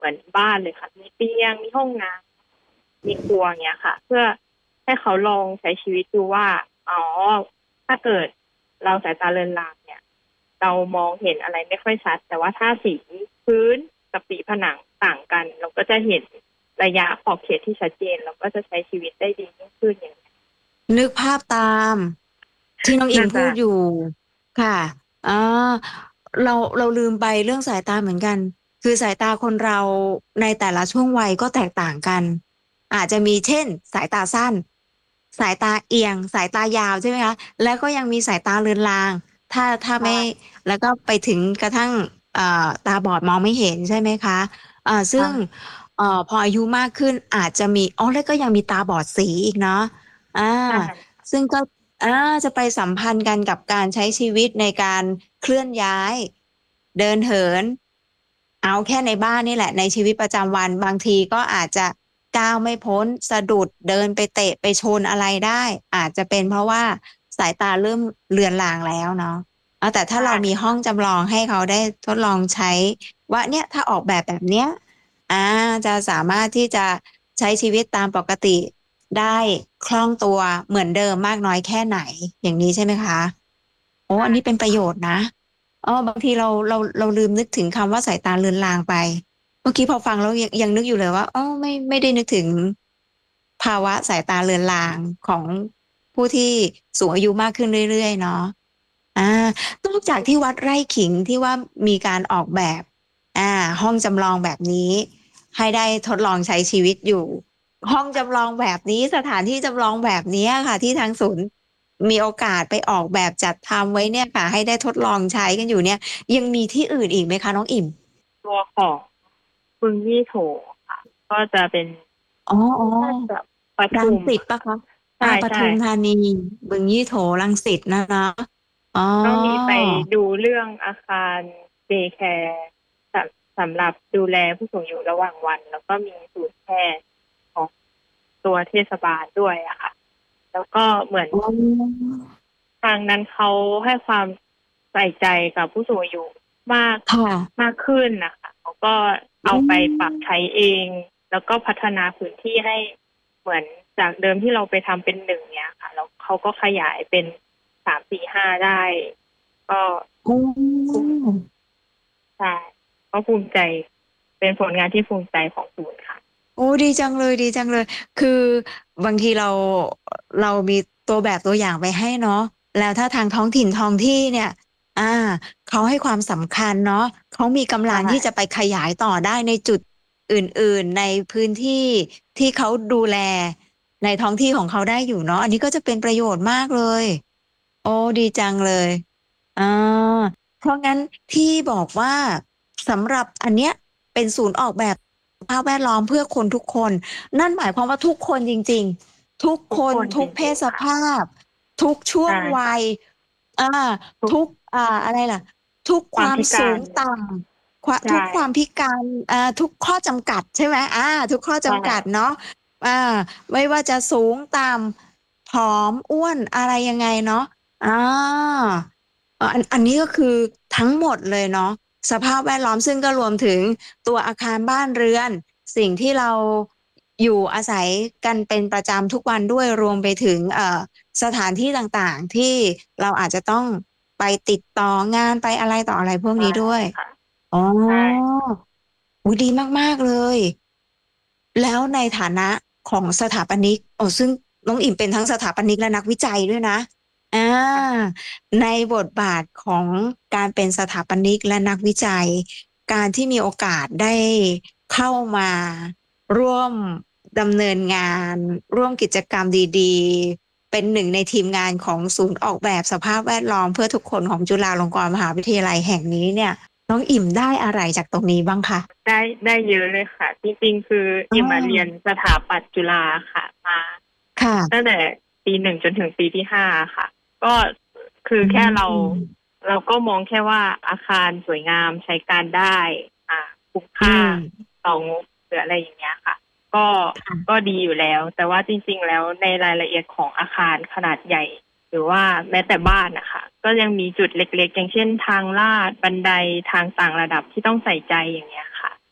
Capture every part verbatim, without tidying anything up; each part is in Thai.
เหมือนบ้านเลยค่ะมีเตียงมีห้องน้ำมีครัวเงี้ยค่ะเพื่อให้เขาลองใช้ชีวิตดูว่าอ๋อถ้าเกิดเราสายตาเลือนลางเนี่ยเรามองเห็นอะไรไม่ค่อยชัดแต่ว่าถ้าสีพื้นกับสีผนังต่างกันเราก็จะเห็นระยะขอบเขตที่ชัดเจนเราก็จะใช้ชีวิตได้ดียิ่งขึ้นอย่างนี้นึกภาพตามที่น้องอิน่าจะมพูดอยู่ค่ะอ่าเราเราลืมไปเรื่องสายตาเหมือนกันคือสายตาคนเราในแต่ละช่วงวัยก็แตกต่างกันอาจจะมีเช่นสายตาสั้นสายตาเอียงสายตายาวใช่ไหมคะแล้วก็ยังมีสายตาเลือนลางถ้าถ้าไม่ใแล้วก็ไปถึงกระทั่งเอ่อตาบอดมองไม่เห็นใช่ไหมคะอ่าซึ่งช่เอ่อพออายุมากขึ้นอาจจะมีอ๋อแล้วก็ยังมีตาบอดสีอีกเนาะ อ่าใช่ซึ่งก็อ่าจะไปสัมพันธ์กันกับการใช้ชีวิตในการเคลื่อนย้ายเดินเหินเอาแค่ในบ้านนี่แหละในชีวิตประจำวันบางทีก็อาจจะก้าวไม่พ้นสะดุดเดินไปเตะไปชนอะไรได้อาจจะเป็นเพราะว่าสายตาเริ่มเลือนลางแล้วเนาะเอาแต่ถ้าใช่เรามีห้องจำลองให้เขาได้ทดลองใช้ว่าเนี่ยถ้าออกแบบแบบเนี้ย อ่าจะสามารถที่จะใช้ชีวิตตามปกติได้คล่องตัวเหมือนเดิมมากน้อยแค่ไหนอย่างนี้ใช่ไหมคะโอ้อันนี้เป็นประโยชน์นะอ๋อบางทีเราเราเราลืมนึกถึงคำว่าสายตาเลือนลางไปเมื่อกี้พอฟังแล้วยังยังนึกอยู่เลยว่าอ๋อไม่ไม่ได้นึกถึงภาวะสายตาเลือนลางของผู้ที่สูงอายุมากขึ้นเรื่อยๆเนาะอ่านอกจากที่วัดไร่ขิงที่ว่ามีการออกแบบอ่าห้องจำลองแบบนี้ ให้ได้ทดลองใช้ชีวิตอยู่ห้องจำลองแบบนี้สถานที่จำลองแบบนี้ค่ะที่ทางศูนย์มีโอกาสไปออกแบบจัดทำไว้เนี่ยค่ะให้ได้ทดลองใช้กันอยู่เนี่ยยังมีที่อื่นอีกไหมคะน้องอิ่มตัวของบึงยี่โถค่ะก็จะเป็นอ๋ออ๋อน่าจะปรังทุมสิตปะคะอ่าใช่ใช่ปทุมธานีบึงยี่โถรังสิตนะเนาะอ๋อก็มีไปดูเรื่องอาคารเดย์แคร์สำสำหรับดูแลผู้สูงอายุระหว่างวันแล้วก็มีศูนย์แพทย์ของตัวเทศบาลด้วยอะค่ะแล้วก็เหมือนอ๋อทางนั้นเขาให้ความใส่ใจกับผู้สูงอายุมากค่ะมากขึ้นนะคะเขาก็เอาอืไปปรับมใช้เองแล้วก็พัฒนาพื้นที่ให้เหมือนจากเดิมที่เราไปทำเป็นหนึ่งเนี่ยค่ะแล้วเขาก็ขยายเป็นสามสี่ห้าได้ก็โอ้ภูมิใจก็ภูมิใจเป็นผลงานที่ภูมิใจของศูนย์ค่ะโอ้ดีจังเลยดีจังเลยคือบางทีเราเรามีตัวแบบตัวอย่างไปให้เนาะแล้วถ้าทางท้องถิ่นท้องที่เนี่ยอ่าเขาให้ความสำคัญเนาะเขามีกำใช่ลังที่จะไปขยายต่อได้ในจุดอื่นๆในพื้นที่ที่เขาดูแลในท้องที่ของเขาได้อยู่เนาะอันนี้ก็จะเป็นประโยชน์มากเลยโอ้ดีจังเลยอ่าเพราะงั้นที่บอกว่าสำหรับอันเนี้ยเป็นศูนย์ออกแบบ สภาพแวดล้อมเพื่อคนทุกคนนั่นหมายความว่าทุกคนจริงๆทุกคนทุกคนจทุกเพศสริงๆค่ะภาพทุกช่วใช่งค่ะวัยอ่าทุกทุกอ่าอะไรล่ะทุกความความสูงพิการต่ำควใช่ทุกความพิการอ่าทุกข้อจำกัดใช่ไหมอ่าทุกข้อใช่จำกัดเนาะอ่าไม่ว่าจะสูงต่ำผอมอ้วนอะไรยังไงเนาะอ่าอันอันนี้ก็คือทั้งหมดเลยเนาะสภาพแวดล้อมซึ่งก็รวมถึง ตัวอาคารบ้านเรือนสิ่งที่เราอยู่อาศัยกันเป็นประจำทุกวันด้วยรวมไปถึงเอ่อสถานที่ต่างๆที่เราอาจจะต้องไปติดต่องานไปอะไรต่ออะไรพวกใช่นี้ด้วยค่ะอ๋อใช่อุ๊ยดีมากๆเลยแล้วในฐานะของสถาปนิกโอ้ซึ่งน้องอิ่มเป็นทั้งสถาปนิกและนักวิจัยด้วยนะอ่าในบทบาทของการเป็นสถาปนิกและนักวิจัย การที่มีโอกาสได้เข้ามาร่วมดำเนินงานร่วมกิจกรรมดีๆเป็นหนึ่งในทีมงานของศูนย์ออกแบบสภาพแวดล้อมเพื่อทุกคนของจุฬาลงกรณ์มหาวิทยาลัยแห่งนี้เนี่ยน้องอิ่มได้อะไรจากตรงนี้บ้างคะได้ได้เยอะเลยค่ะจริงๆคืออ๋อิมมาเรียนอสถาปัตย์จุฬาค่ะมาตั้ค่ะงแต่ปีหนึ่งจนถึงปีที่ห้าค่ะก็คืออืแค่เรามเราก็มองแค่ว่าอาคารสวยงามใช้การได้อ่าคุ้มอืค่ามต่องบหรืออะไรอย่างเงี้ยค่ะก็ก็ดีอยู่แล้วแต่ว่าจริงๆแล้วในรายละเอียดของอาคารขนาดใหญ่หรือว่าแม้แต่บ้านนะคะก็ยังมีจุดเล็กๆอย่างเช่นทางลาดบันไดทางต่างระดับที่ต้องใส่ใจอย่างเงี้ยค่ะ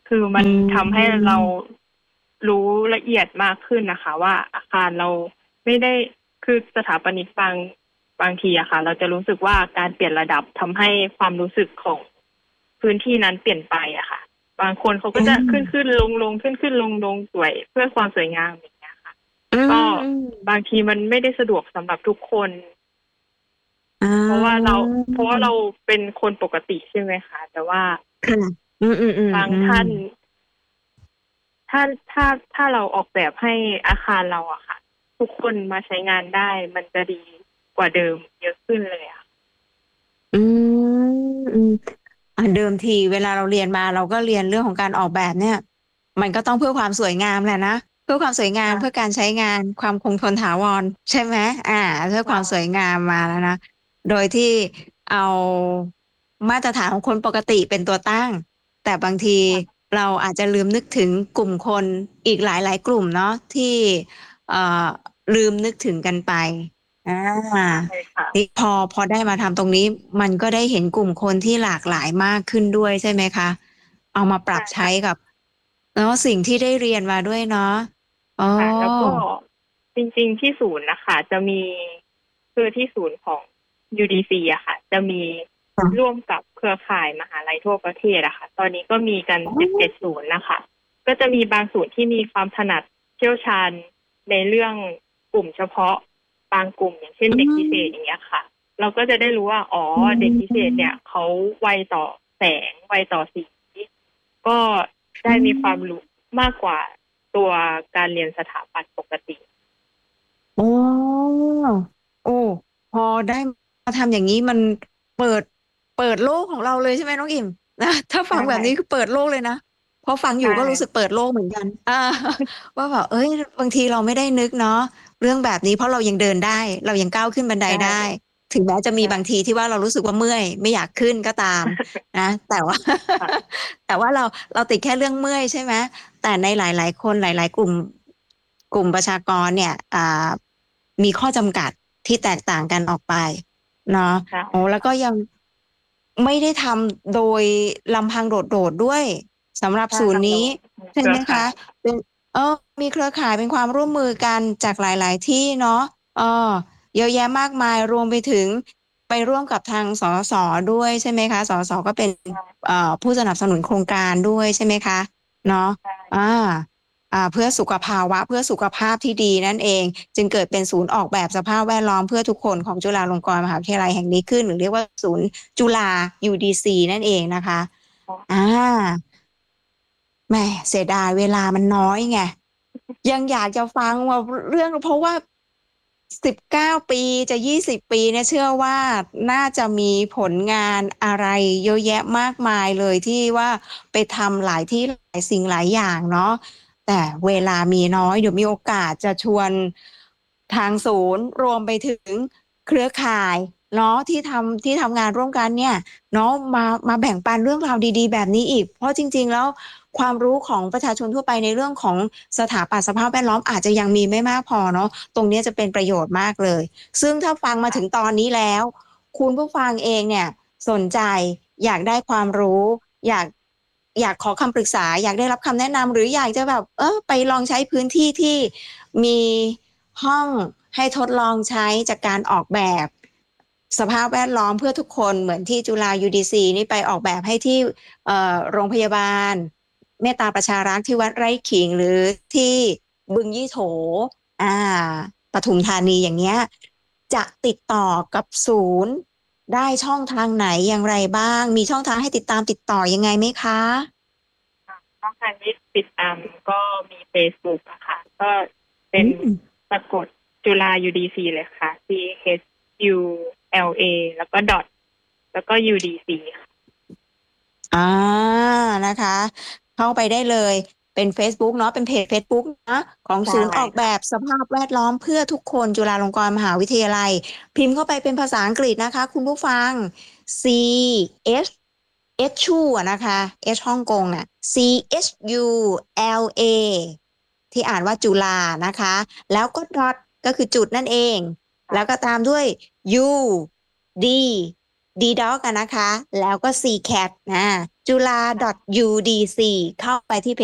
คืออืมันทำให้เรามรู้ละเอียดมากขึ้นนะคะว่าอาคารเราไม่ได้คือสถาปนิกบางบางทีอะค่ะเราจะรู้สึกว่าการเปลี่ยนระดับทำให้ความรู้สึกของพื้นที่นั้นเปลี่ยนไปอะค่ะบางคนเขาก็อืจะขึ้นขึ้นมลงลงขึ้นขึ้นลงลงสวยเพื่อความสวยงามอย่างเงี้ยค่ะอืก็มอืมบางทีมันไม่ได้สะดวกสำหรับทุกคนอ่เพราะว่าเราาเพราะว่าเราเป็นคนปกติใช่ไหมคะแต่ว่าค่ะอืมอืมอืมบางอืมท่าน ถ้าถ้าถ้าเราออกแบบให้อาคารเราอะค่ะทุกคนมาใช้งานได้มันจะดีกว่าเดิมเยอะขึ้นเลยอะอืมอืม อ่ะเดิมทีเวลาเราเรียนมาเราก็เรียนเรื่องของการออกแบบเนี่ยมันก็ต้องเพื่อความสวยงามแหละนะเพื่อความสวยงามเพื่อใช่การใช้งานความคงทนถาวรใช่ไหมอ่าเพื่อความสวยใช่งามมาแล้วนะโดยที่เอามาตรฐานของคนปกติเป็นตัวตั้งแต่บางทีค่ะเราอาจจะลืมนึกถึงกลุ่มคนอีกหลายๆกลุ่มเนาะที่เอ่อลืมนึกถึงกันไปอ่าใช่ค่ะนี่พอพอได้มาทำตรงนี้มันก็ได้เห็นกลุ่มคนที่หลากหลายมากขึ้นด้วยใช่ไหมคะเอามาปรับใช้ใช่ค่ะกับเนาะสิ่งที่ได้เรียนมาด้วยเนาะอ๋อค่ะแล้วก็จริงๆที่ศูนย์นะคะจะมีคือที่ศูนย์ของ ยู ดี ซี อะค่ะจะมีร่วมกับเครือข่ายมหาลัยทั่วประเทศอะค่ะตอนนี้ก็มีกันสิบเจ็ดศูนย์นะคะก็จะมีบางศูนย์ที่มีความถนัดเชี่ยวชาญในเรื่องกลุ่มเฉพาะบางกลุ่มอย่างเช่นอืเด็กพิเศษอย่างมเงี้ยค่ะเราก็จะได้รู้ว่าอ๋ออืเด็กพิเศษเนี่ยมเขาไวต่อแสงไวต่อสีก็อืได้มีความรู้มมากกว่าตัวการเรียนสถาปัตย์ปกติโอ้โอ้พอได้มาทำอย่างนี้มันเปิดเปิดโลกของเราเลยใช่ไหมน้องอิ่มนะถ้าฟังแบบนี้คือใช่เปิดโลกเลยนะพอฟังอใช่ยู่ก็รู้สึกเปิดโลกเหมือนกันอ่าว่าแบบเอ้ยบางทีเราไม่ได้นึกเนาะเรื่องแบบนี้เพราะเรายังเดินได้เรายังก้าวขึ้นบันไดใช่ได้ถึงแม้จะมีใช่บางทีที่ว่าเรารู้สึกว่าเมื่อยไม่อยากขึ้นก็ตามนะแต่ว่าค่ะแต่ว่าเราเราติดแค่เรื่องเมื่อยใช่ไหมแต่ในหลายๆคนหลายๆกลุ่มกลุ่มประชากรเนี่ยอ่ามีข้อจำกัดที่แตกต่างกันออกไปเนาะใช่โอ้แล้วก็ยังไม่ได้ทำโดยลำพังโดดๆด้วยสำหรับใช่ศูนย์นี้ค่ะเราเคใช่ไหมคะรือข่ายเป็นเออมีเครือข่ายเป็นความร่วมมือกันจากหลายๆที่เนาะเออเยอะแยะมากมายรวมไปถึงไปร่วมกับทางสสด้วยใช่ไหมคะสสก็เป็น เอ่อผู้สนับสนุนโครงการด้วยใช่ไหมคะเนาะใช่อ่าอ่าเพื่อสุขภาวะเพื่อสุขภาพที่ดีนั่นเองจึงเกิดเป็นศูนย์ออกแบบสภาพแวดล้อมเพื่อทุกคนของจุฬาลงกรณ์มหาวิทยาลัยแห่งนี้ขึ้นหรือเรียกว่าศูนย์จุฬา ยู ดี ซี นั่นเองนะคะอ่า แหม่เสียดายเวลามันน้อยไงยังอยากจะฟังว่าเรื่องเพราะว่าสิบเก้าปีจะยี่สิบปีเนี่ยเชื่อว่าน่าจะมีผลงานอะไรเยอะแยะมากมายเลยที่ว่าไปทำหลายที่หลายสิ่งหลายอย่างเนาะแต่เวลามีน้อยเดี๋ยวมีโอกาสจะชวนทางศูนย์รวมไปถึงเครือข่ายเนาะที่ทำที่ทำงานร่วมกันเนี่ย เนาะมามาแบ่งปันเรื่องราวดีๆแบบนี้อีกเพราะจริงๆแล้วความรู้ของประชาชนทั่วไปในเรื่องของสถาปัตย์สภาพแวดล้อมอาจจะยังมีไม่มากพอเนาะตรงนี้จะเป็นประโยชน์มากเลยซึ่งถ้าฟังมาถึงตอนนี้แล้วคุณผู้ฟังเองเนี่ยสนใจอยากได้ความรู้อยากอยากขอคำปรึกษาอยากได้รับคำแนะนำหรืออยากจะแบบเออไปลองใช้พื้นที่ที่มีห้องให้ทดลองใช้จากการออกแบบสภาพแวดล้อมเพื่อทุกคนเหมือนที่จุฬา ยู ดี ซี นี่ไปออกแบบให้ที่เอ่อโรงพยาบาลเมตตาประชารักษ์ที่วัดไร่ขิงหรือที่บึงยี่โถอ่าปทุมธานีอย่างเงี้ยจะติดต่อกับศูนย์ได้ช่องทางไหนอย่างไรบ้างมีช่องทางให้ติดตามติดต่อยังไงไหมคะช่องทางที่ติดตามก็มี Facebook อะค่ะก็เป็อืนมสะกดจุฬา ยู ดี ซี เลยค่ะ C H U L A แล้วก็ดอทแล้วก็ ยู ดี ซี ค่ะอ่านะคะเข้าไปได้เลยเป็น Facebook เนาะเป็นเพจ Facebook นะของใช่ศูนย์ออกแบค่ะบสภาพแวดล้อมเพื่อทุกคนจุฬาลงกรณ์มหาวิทยาลัยพิมพ์เข้าไปเป็นภาษาอังกฤษนะคะคุณผู้ฟัง C H H ชูอะนะคะ H ฮ่องกงอ่ะ C H U L A ที่อ่านว่าจุฬานะคะแล้วก็ dot ก็คือจุดนั่นเองแล้วก็ค่ะตามด้วย U D d d o กันนะคะ แล้วก็ ซี แคท นะจุฬา .udc เข้าไปที่เพ